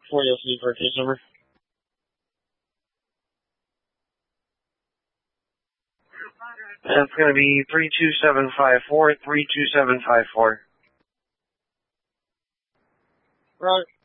40C for case number. That's going to be 32754, 32754. Right.